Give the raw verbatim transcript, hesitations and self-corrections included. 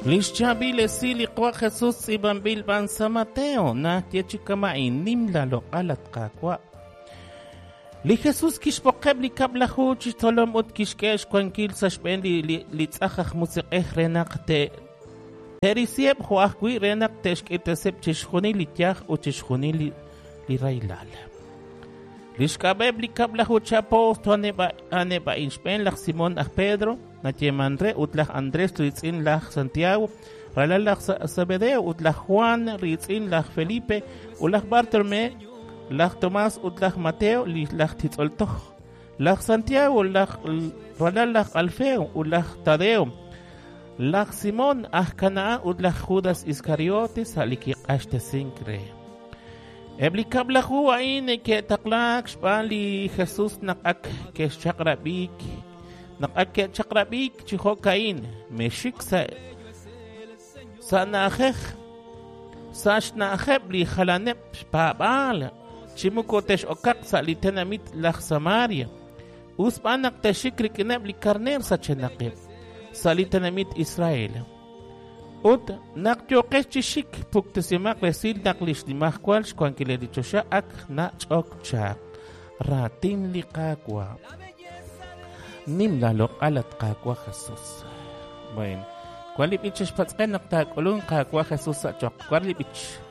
Lixchabile sili kwa Jesús ibambil ban San Mateo na tiechikama inimla lo alat kakwa. Li Jesús kishpokeb li kablahu chitolom ut kishkesh kwankil sashben li li tzachach musiqeh renak te terisieb huahkwi renak teshkiteseb chishkhuni li tiach u chishkhuni li li railal. Lishkabeb li kablahu chapo toneba aneba inshben lach Simon ach Pedro Natiemanre utlach Andrés ritzin lach Santiago ralal lach Zebedeo utlach Juan ritzin lach Felipe ulach Bartolomé lach Tomás utlach Mateo lach Titzoltoch lach Santiago lach ralal lach Alfeo ulach Tadeo lach Simón ach Canaa utlach Judas Iscariotes haliki ashte sincre Eblikab lahu aine ke taklak shpali Jesús nakak ke shakrabik nakak chakrabik chihokain meshik sa sa nakhekh sash nakheb li khalanep babal chimukotesh okak sa litenamit lakh Samaria usbanak tashikri kinab li karner sa chenaqib sa litenamit Israel ut nakjokesh chishik puktesimak resil naklish dimah kwalsh kwankile dichosha ak na chok chak ratin liqakwa nimlalok alat kakwa Jesús. Bueno, ¿cuál es el patzken naktak ulun kakwa Jesús sa chok? ¿Cuál es